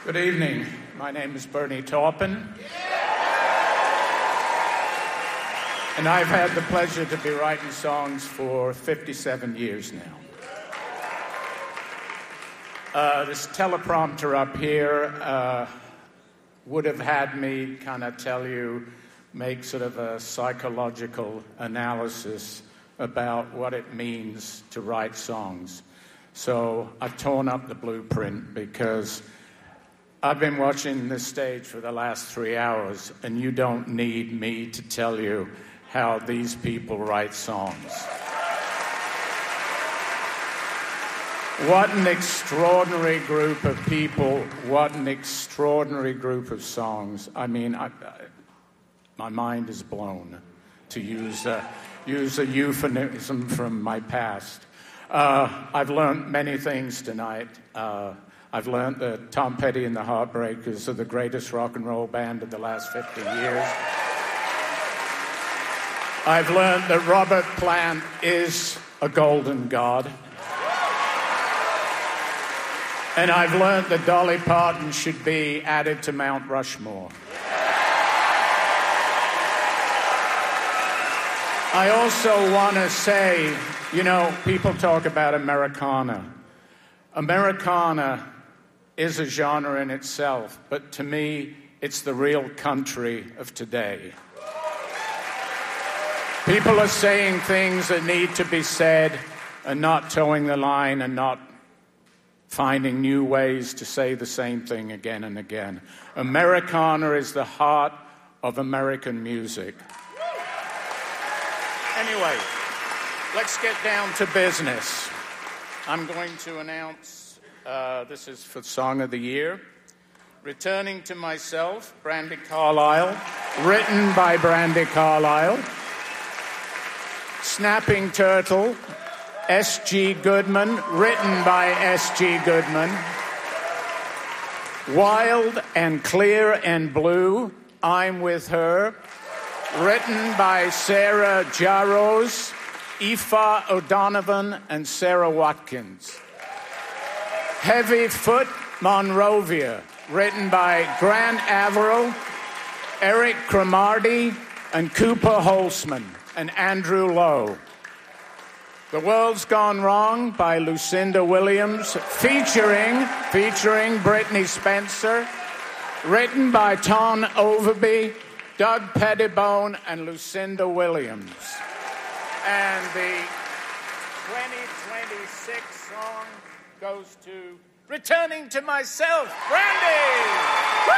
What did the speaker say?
Good evening. My name is Bernie Taupin. And I've had the pleasure to be writing songs for 57 years now. This teleprompter up here would have had me kind of make sort of a psychological analysis about what it means to write songs. So I've torn up the blueprint because I've been watching this stage for the last 3 hours, and you don't need me to tell you how these people write songs. What an extraordinary group of people, what an extraordinary group of songs. I mean, my mind is blown, to use a euphemism from my past. I've learned many things tonight. I've learned that Tom Petty and the Heartbreakers are the greatest rock and roll band of the last 50 years. I've learned that Robert Plant is a golden god. And I've learned that Dolly Parton should be added to Mount Rushmore. I also want to say, people talk about Americana. Americana is a genre in itself, but to me, it's the real country of today. People are saying things that need to be said and not towing the line and not finding new ways to say the same thing again and again. Americana is the heart of American music. Anyway, let's get down to business. I'm going to announce, this is for Song of the Year, Returning to Myself, Brandi Carlile, written by Brandi Carlile. Snapping Turtle, S.G. Goodman, written by S.G. Goodman. Wild and Clear and Blue, I'm With Her, written by Sarah Jarosz, Aoife O'Donovan, and Sarah Watkins. Heavy Foot, Monrovia, written by Grant Averill, Eric Cromartie, and Cooper Holzman, and Andrew Lowe. The World's Gone Wrong by Lucinda Williams, featuring Brittany Spencer, written by Ton Overby, Doug Pettibone, and Lucinda Williams. And the 2026 song goes to Returning to Myself, Brandi! Woo!